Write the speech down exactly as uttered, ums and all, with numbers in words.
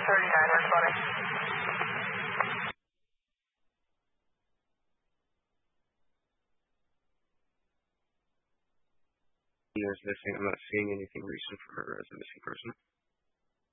thirty-nine, responding. Is missing. I'm not seeing anything recent for her as a missing person.